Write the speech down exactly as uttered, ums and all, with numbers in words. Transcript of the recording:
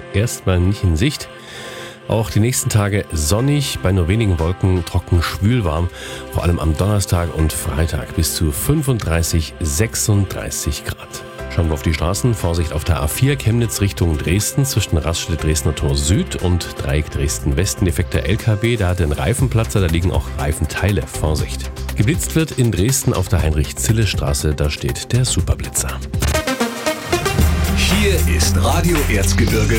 erstmal nicht in Sicht. Auch die nächsten Tage sonnig, bei nur wenigen Wolken, trocken, schwül warm. Vor allem am Donnerstag und Freitag bis zu fünfunddreißig, sechsunddreißig Grad. Schauen wir auf die Straßen. Vorsicht auf der A vier Chemnitz Richtung Dresden zwischen Raststätte Dresdner Tor Süd und Dreieck Dresden Westen. Defekter L K W, da hat den Reifenplatzer, da liegen auch Reifenteile. Vorsicht. Geblitzt wird in Dresden auf der Heinrich-Zille-Straße, da steht der Superblitzer. Hier ist Radio Erzgebirge